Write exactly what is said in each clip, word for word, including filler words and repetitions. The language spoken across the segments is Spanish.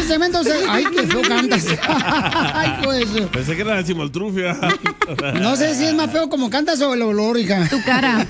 segmento se... Ay, qué feo cantas. Ay, pues. Pensé que era la chimoltrufia. No sé si es más feo como cantas o el olor, hija. Tu cara.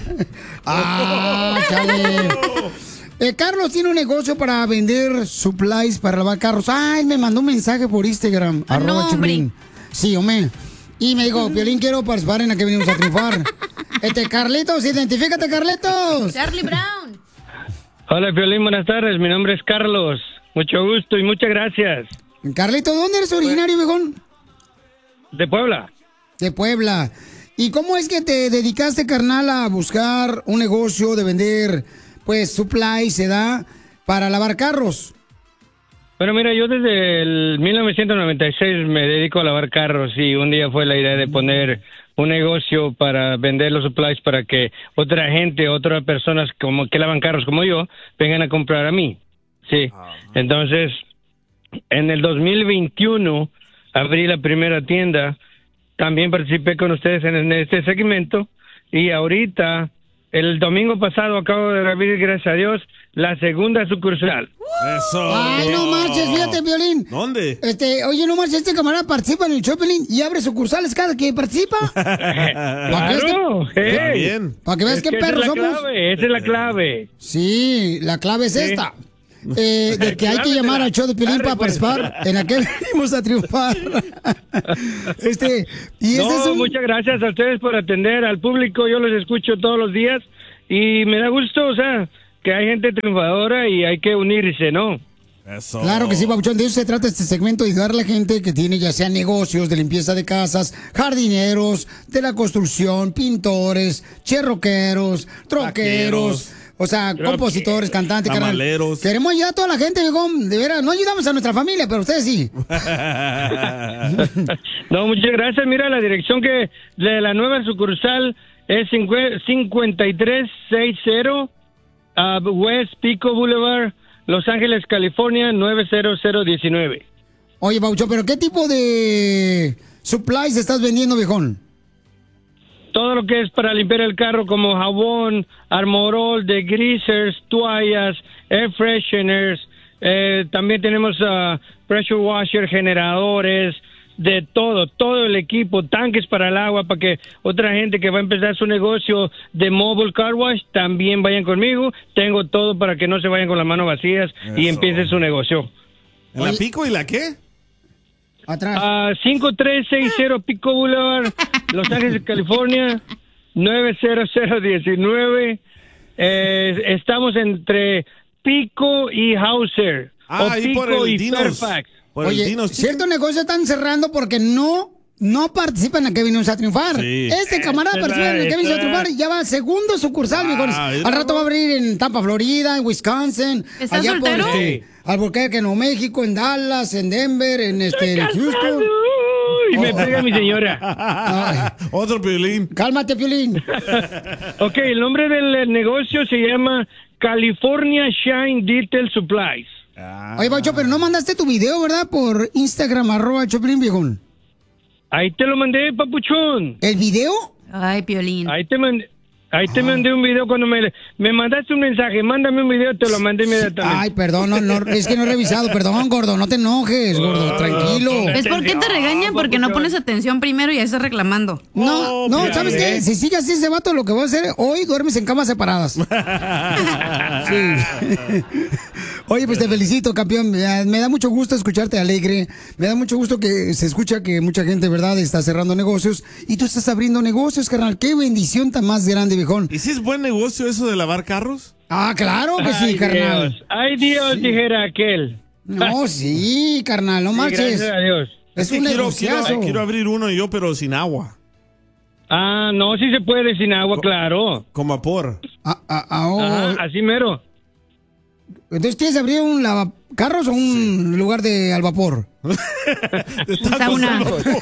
Ah, chale. Eh, Carlos tiene un negocio para vender supplies para lavar carros. Ay, me mandó un mensaje por Instagram. Ah, arroba no, Chapulín. Sí, hombre. Y me dijo, Piolín, quiero participar en la que venimos a triunfar. Este, Carlitos, identifícate, Carlitos. Charlie Brown. Hola, Piolín, buenas tardes. Mi nombre es Carlos. Mucho gusto y muchas gracias. Carlitos, ¿dónde eres originario, viejón? De Puebla. De Puebla. ¿Y cómo es que te dedicaste, carnal, a buscar un negocio de vender, pues, supplies, se da, para lavar carros? Bueno, mira, yo desde el mil novecientos noventa y seis me dedico a lavar carros y un día fue la idea de poner un negocio para vender los supplies para que otra gente, otras personas como que lavan carros como yo, vengan a comprar a mí. Sí. Entonces, en el dos mil veintiuno abrí la primera tienda. También participé con ustedes en este segmento y ahorita, el domingo pasado, acabo de abrir, gracias a Dios, la segunda sucursal. Eso. Ay, no marches, fíjate, Violín. ¿Dónde? Este, oye, no marches, este camarada participa en el Chopelín y abre sucursales cada que participa. Claro, hey. Bien. Para que veas Es qué que esa perros es la somos. clave, esa es la clave. Sí, la clave es Sí. esta. Eh, de que hay que llamar al show de Piolín para participar en la que venimos a triunfar. este, y este No, es un... muchas gracias a ustedes por atender al público. Yo los escucho todos los días y me da gusto, o sea, que hay gente triunfadora y hay que unirse, ¿no? Eso. Claro que sí, Pabuchón. De eso se trata este segmento, de ayudar a la gente que tiene ya sea negocios de limpieza de casas, jardineros, de la construcción, pintores, cherroqueros, troqueros. O sea, Creo compositores, que- cantantes, carnal. tamaleros. Queremos ayudar a toda la gente, viejo. De veras, no ayudamos a nuestra familia, pero ustedes sí. No, muchas gracias. Mira, la dirección que de la nueva sucursal es cincuenta y tres sesenta uh, West Pico Boulevard, Los Ángeles, California, nueve cero cero uno nueve. Oye, Pabuchón, ¿pero qué tipo de supplies estás vendiendo, viejón? Todo lo que es para limpiar el carro, como jabón, armorol, degreasers, toallas, air fresheners. Eh, también tenemos uh, pressure washer, generadores, de todo, todo el equipo, tanques para el agua, para que otra gente que va a empezar su negocio de mobile car wash también vayan conmigo. Tengo todo para que no se vayan con las manos vacías y Eso. empiecen su negocio. ¿En la pico y la qué? Atrás. A cinco tres seis cero Pico Boulevard, Los Ángeles, California, nueve cero cero uno nueve. Eh, estamos entre Pico y Hauser. Ah, o ahí Pico por el y Dinos. Fairfax. Por el Oye, Dinos. ciertos negocios están cerrando porque no no participan en la que venimos a triunfar. Sí. Este camarada Esa es participa en la que la- venimos a esa. triunfar y ya va segundo sucursal, Ah, viejones. mira, Al rato va a abrir en Tampa, Florida, en Wisconsin. ¿Estás allá soltero? por este, Albuquerque, Nuevo México, en Dallas, en Denver, en este en Houston. Y me pega mi señora. Ay, Otro Piolín. cálmate, Piolín. Ok, el nombre del negocio se llama California Shine Detail Supplies. Ah. Oye, Pacho, pero no mandaste tu video, ¿verdad? Por Instagram, arroba Choplin, viejón. Ahí te lo mandé, papuchón. ¿El video? Ay, Piolín. Ahí te mandé. Ahí te mandé un video cuando me, me mandaste un mensaje. Mándame un video, te lo mandé inmediatamente. Ay, perdón, no, no, es que no he revisado. Perdón, gordo, no te enojes, gordo, tranquilo. ¿Ves por qué te regañan? Porque no pones atención primero y ya estás reclamando. No, Oh, no, mira, ¿sabes ¿eh? qué? Si sigue así ese vato, lo que voy a hacer, hoy duermes en camas separadas. Sí. Oye, pues te felicito, campeón. Me da, me da mucho gusto escucharte alegre. Me da mucho gusto que se escucha que mucha gente, ¿verdad?, está cerrando negocios. Y tú estás abriendo negocios, carnal. Qué bendición tan más grande, viejón. ¿Y si es buen negocio eso de lavar carros? Ah, claro que sí, Ay, carnal. Dios. Ay, Dios, dijera aquel. No, sí, carnal, no Sí, marches. gracias a Dios. Es que un quiero, negociazo. quiero, quiero abrir uno yo, pero sin agua. Ah, no, sí se puede sin agua, claro. Con vapor. Ah, ah, ah, oh. Ajá, así mero. Entonces, ¿quieres abrir un lavacarros o un lugar de al vapor? Sauna.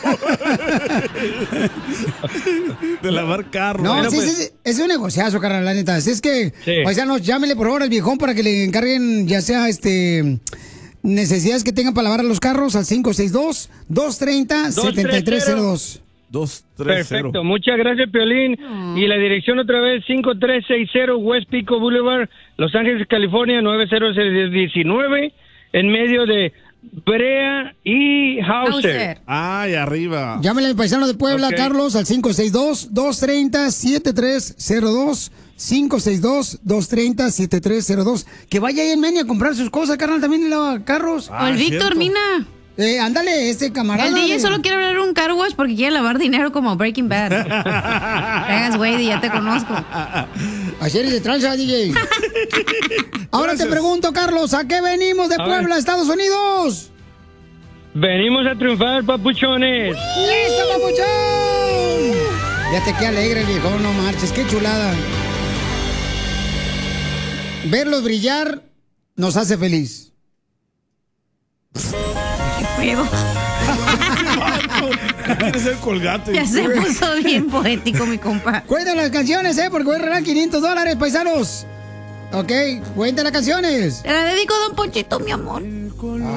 De lavar carros. No, Bueno, sí, pues- sí, sí, es un negociazo, carnal, la neta. Así es que, Sí. paisanos, llámenle por favor al viejón para que le encarguen, ya sea este necesidades que tengan para lavar a los carros al cinco seis dos, dos tres cero, siete tres cero dos. Dos, tres, cero. Perfecto, muchas gracias, Piolín. Y la dirección otra vez, cinco tres seis cero West Pico Boulevard, Los Ángeles, California, nueve cero cero uno nueve, en medio de Brea y Hauser. Hauser. Ay, arriba. Llámale al paisano de Puebla, Ok. Carlos, al cinco seis dos, dos tres cero, siete tres cero dos. cinco seis dos, dos tres cero, siete tres cero dos. Que vaya ahí en Menia a comprar sus cosas, carnal, también los carros. O el Víctor, cierto. Mina. Eh, ándale, este camarada. El D J de- solo quiere abrir un car wash porque quiere lavar dinero como Breaking Bad. Te hagas güey, ya te conozco. Así eres de tranza, D J. Ahora Gracias. te pregunto, Carlos, ¿a qué venimos de A Puebla, ver. Estados Unidos? Venimos a triunfar, papuchones. ¡Eso, papuchón! Ya te queda alegre el viejo, no marches, qué chulada. Verlos brillar nos hace feliz. Pero Quiere ser colgate. ya se puso bien poético, mi compa. Cuenten las canciones, ¿eh? Porque voy a regalar quinientos dólares, paisanos. Ok, cuenten las canciones. Te la dedico a Don Ponchito, mi amor.